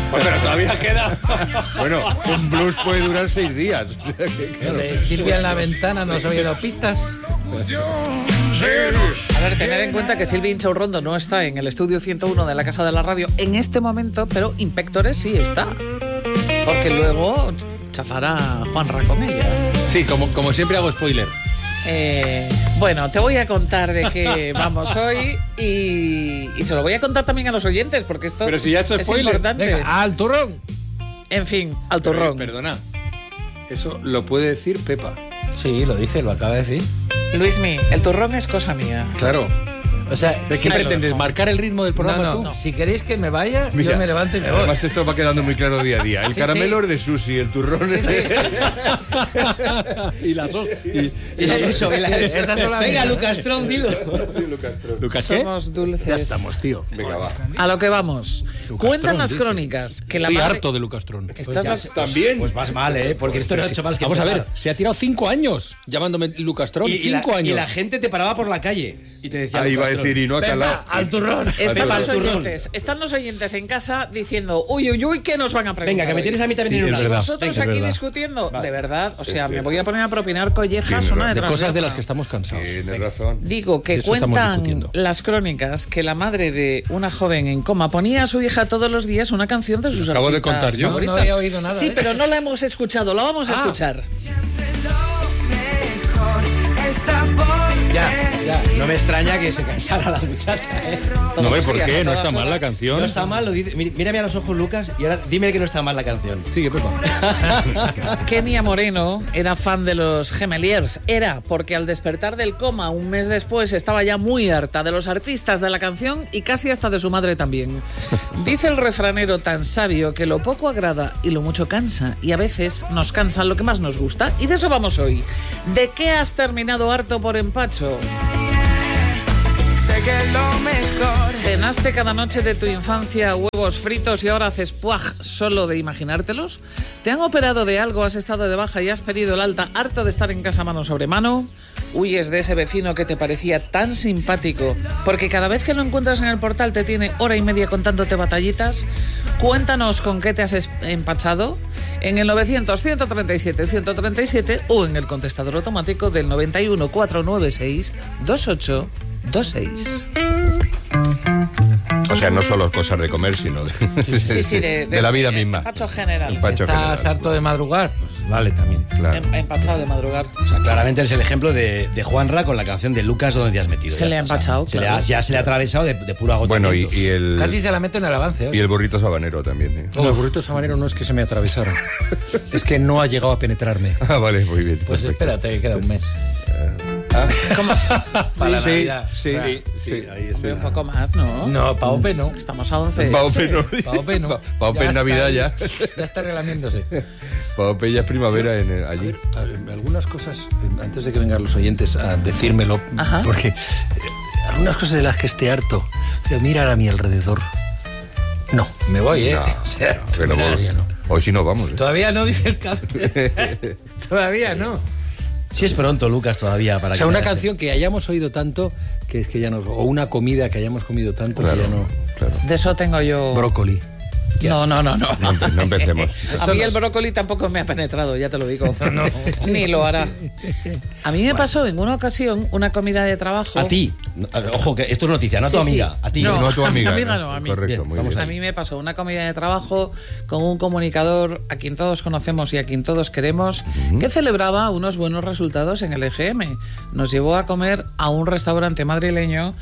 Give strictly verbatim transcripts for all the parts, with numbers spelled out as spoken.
Pero todavía queda. Bueno, un blues puede durar seis días. Claro. De Silvia en la ventana nos ha oído pistas. A ver, tener en cuenta que Silvia Inchaurrondo no está en el estudio ciento uno de la Casa de la Radio en este momento, pero Inspectores sí está. Porque luego charlará Juanra con ella. Sí, como, como siempre hago spoiler. Eh, bueno, te voy a contar de qué vamos hoy y, y se lo voy a contar también a los oyentes porque esto Pero si ya he hecho es spoiler. importante. Venga, al turrón. En fin, al turrón. Perdona. Eso lo puede decir Pepa. Sí, lo dice, lo acaba de decir. Luismi, el turrón es cosa mía. Claro. O sea, ¿Qué si pretendes? lo- ¿Marcar el ritmo del programa no, no, tú? no. Si queréis que me vaya, Mira, yo me levanto y me voy. Además esto va quedando muy claro día a día. El Sí, caramelo sí. es de Susi, el turrón es de... Y las os... Y, Y eso, y la- esa son las Venga, mías, ¿eh? Lucastrón, dilo. Lucas Tron. ¿Lucas qué? Somos dulces. Ya estamos, tío. Venga, va. A lo que vamos. Lucas Cuentan Tron, las dice. crónicas que la Estoy madre... harto de Lucastrón. Estas Ya las- sé, ¿También? Pues vas mal, ¿eh? Porque esto no ha hecho más que Vamos a ver, empezar. se ha tirado cinco años llamándome Lucastrón. Y, y la, cinco años. y la gente te paraba por la calle y te decía... Ahí iba a Lucastrón. decir y no ha Venga, calado. al turrón. Están Venga, los, al turrón. oyentes, están los oyentes en casa diciendo, uy, uy, uy, ¿qué nos van a preguntar? Venga, que me hoy? tienes a mí también Sí, en es una. verdad. Nosotros Venga, es aquí verdad. discutiendo, Vale. de verdad, o sea, Es me que- voy a poner a propinar collejas Tienes una razón. De detrás cosas de otra. las que estamos cansados. Tienes razón. Digo que De eso estamos cuentan discutiendo. las crónicas que la madre de una joven en coma ponía a su hija todos los días una canción de sus Acabo de artistas contar yo. No, no favoritas. había oído nada, Sí, ¿eh? pero no la hemos escuchado, la vamos a Ah. escuchar. Ya, ya. No me extraña que se cansara la muchacha, ¿eh? Todos No ve los por días, qué, a no todas está mal la horas. canción. No está mal, lo dice. Mí- Mírame a los ojos, Lucas, y ahora dime que no está mal la canción. Sigue, Pepa. Kenia Moreno era fan de los Gemeliers. Era porque al despertar del coma un mes después estaba ya muy harta de los artistas de la canción y casi hasta de su madre también. Dice el refranero tan sabio que lo poco agrada y lo mucho cansa. Y a veces nos cansa lo que más nos gusta. Y de eso vamos hoy. ¿De qué has terminado harto por empacho? ¿Cenaste cada noche de tu infancia huevos fritos y ahora haces puaj solo de imaginártelos? ¿Te han operado de algo, has estado de baja y has pedido el alta harto de estar en casa mano sobre mano? ¿Huyes de ese vecino que te parecía tan simpático porque cada vez que lo encuentras en el portal te tiene hora y media contándote batallitas? Cuéntanos con qué te has es- empachado en el novecientos, ciento treinta y siete, ciento treinta y siete o en el contestador automático del noventa y uno, cuatrocientos noventa y seis, veintiocho veintiséis. O sea, no solo cosas de comer, sino de, Sí, sí, de, de la vida misma. Empacho general. Empacho ¿Estás general. harto de madrugar? Pues vale también. Claro. Em- Empachado de madrugar. O sea, claramente es el ejemplo de, de Juanra con la canción de Lucas, ¿dónde te has metido? Se Ya le ha está, o sea, empachado, se le claro. ha- ya se le ha atravesado de, de puro Bueno, y, agotamiento. y el... Casi se la meto en el avance. Y el burrito sabanero también. ¿eh? No, el burrito sabanero no es que se me atravesara. Es que no ha llegado a penetrarme. Ah, vale, muy bien. Pues perfecto. espérate, que queda un mes. ¿Cómo? Para la sí, Navidad. sí, Claro. sí, sí. ahí es Hombre, el- un poco más, ¿no? No, pa' Ope no. Estamos a once. Pa' Ope no. Pa' Ope no. Pa- pa' Ope Ya en está Navidad ahí. ya. Ya está relamiéndose. Pa' Ope ya es primavera en el- A allí. ver, a ver, algunas cosas, eh, antes de que vengan los oyentes a decírmelo, Ajá. porque eh, algunas cosas de las que esté harto, o sea, mirar a mi alrededor. No, me voy, ¿eh? No, O sea, no, pero todavía vamos, no. hoy sí no vamos. ¿eh? Todavía no, dice el cable. Todavía no. Sí es pronto, Lucas, todavía para O sea, que una veas, ¿eh? canción que hayamos oído tanto, que es que ya nos... O una comida que hayamos comido tanto, Claro, que ya no... claro. De eso tengo yo. Brócoli. No, no, no, no. No, empe- no empecemos. A mí el brócoli tampoco me ha penetrado, ya te lo digo. Ni lo hará. A mí me pasó en una ocasión una comida de trabajo. A ti. No, Ojo, que esto es noticia, no a tu Sí, sí. amiga. A ti. No, No a tu amiga, amiga ¿no? no, a mí. Correcto, Bien, muy vamos bien. A mí me pasó una comida de trabajo con un comunicador a quien todos conocemos y a quien todos queremos, que celebraba unos buenos resultados en el E G M. Nos llevó a comer a un restaurante madrileño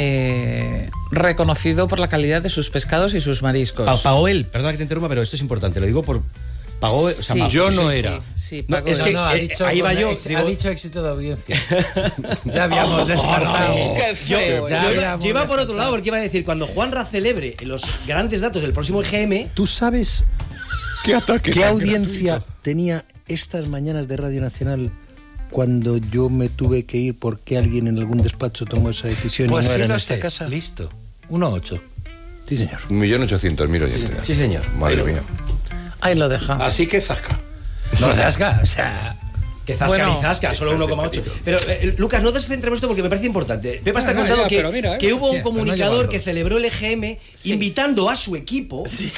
eh, reconocido por la calidad de sus pescados y sus mariscos. Pa- Pagó él, perdona que te interrumpa, pero esto es importante, lo digo por... Pagó, o sea, Sí, ma- yo no sí, era. Sí, sí, No, pagó es él. que- No, no, ha eh, dicho, ahí va con yo, ex- digo- ha dicho éxito de audiencia. Ya habíamos descartado. Qué Yo, feo. ya yo habíamos iba, yo iba por otro descartado. lado porque iba a decir, cuando Juanra celebre los grandes datos del próximo E G M, ¿Tú sabes ¿Qué ataque? qué tan audiencia gratuito? tenía estas mañanas de Radio Nacional cuando yo me tuve que ir porque alguien en algún despacho tomó esa decisión Pues y no sí era en lo esta sé. casa? Listo. uno ocho. Sí, señor. Un millón ochocientos mil oyentes. sí señor. Madre Ahí lo mía. Ahí lo deja. Así que zasca. No zasca, o sea... Que zasca Bueno. ni zasca, solo uno coma ocho. Pero, eh, Lucas, no descentremos esto porque me parece importante. Pepa está No, no, contando ya, que, pero mira, eh. que hubo un Sí, pero no comunicador llevarlo. que celebró el E G M Sí. invitando a su equipo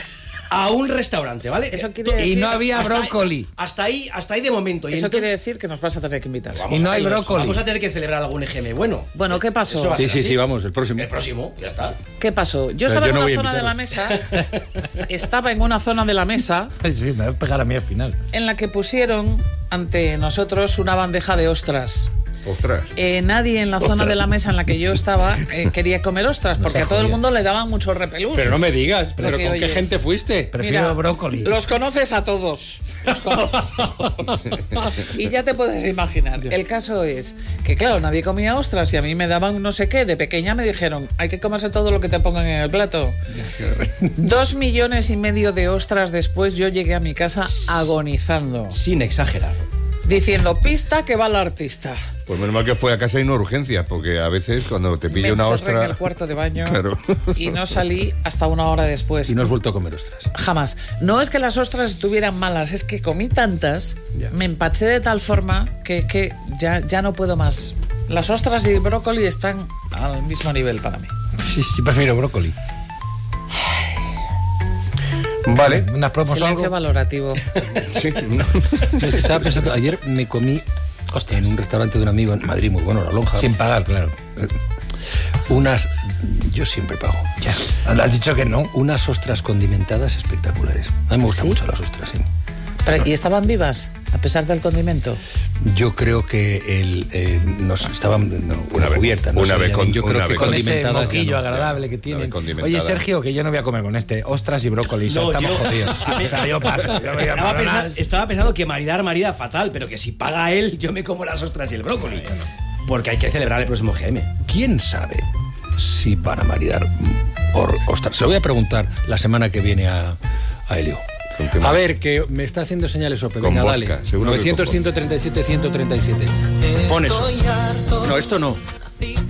a un restaurante, ¿vale? Eso quiere Tú- decir- Y no había hasta ahí- brócoli. Hasta ahí, hasta ahí de momento. Y Eso entonces- quiere decir que nos vas a tener que invitar. Vamos Y no a hay tener- brócoli. Vamos a tener que celebrar algún E G M bueno. Bueno, ¿qué pasó? Eso va a Sí, ser sí, así. sí, vamos, el próximo. El próximo, ya está. ¿Qué pasó? Yo Pero estaba yo en no una voy a zona de la mesa, estaba en una zona de la mesa Sí, me va a pegar a mí al final. en la que pusieron ante nosotros una bandeja de ostras. Ostras. Eh, nadie en la zona de la mesa en la que yo estaba eh, quería comer ostras, porque a todo el mundo le daban mucho repelús. Pero no me digas, Lo ¿pero que con qué oyes. gente fuiste? Prefiero Mira, brócoli. Los conoces a todos. Los conoces a todos. Y ya te puedes imaginar. El caso es que, claro, nadie comía ostras y a mí me daban no sé qué. De pequeña me dijeron, hay que comerse todo lo que te pongan en el plato. Dos millones y medio de ostras después yo llegué a mi casa agonizando. Sin exagerar. Diciendo, pista que va la artista. Pues menos mal que fue a casa y no urgencias, porque a veces cuando te Me pilla una encerré ostra... en el cuarto de baño Claro. y no salí hasta una hora después. Y no has vuelto a comer ostras. Jamás. No es que las ostras estuvieran malas, es que comí tantas, Ya. me empaché de tal forma que, que ya, ya no puedo más. Las ostras y el brócoli están al mismo nivel para mí. Sí, sí, prefiero brócoli. Vale. Unas promos o Silencio algo. valorativo. Sí, no. Es que estaba pensando, ayer me comí hostia, en un restaurante de un amigo en Madrid, muy bueno, La Lonja, Sin pagar, claro. unas... Yo siempre pago. Ya. Has dicho que no. Unas ostras condimentadas espectaculares. A mí me gustan ¿Sí? mucho las ostras, sí. Pero, ¿y estaban vivas a pesar del condimento? Yo creo que el, eh, nos estaban no, Una vez- cubiertas. no una sé, vez con- yo creo una que vez con- Con ese condimentadas. ya moquillo no. agradable que vez tienen. condimentada. Oye, Sergio, que yo no voy a comer con este. Ostras y brócoli. No, estamos yo- jodidos. O sea, yo paso. Yo voy a Estaba, McDonald's. pensa- estaba pensando que maridar marida fatal, pero que si paga él, yo me como las ostras y el brócoli. Porque hay que celebrar el próximo G M. ¿Quién sabe si van a maridar or- ostras? Se lo voy a preguntar la semana que viene a, a Helio. ¿Con qué más? A ver, que me está haciendo señales Ope. Con Venga, vodka, dale. seguro que con novecientos, vodka. ciento treinta y siete, ciento treinta y siete. Pon eso. No, esto no.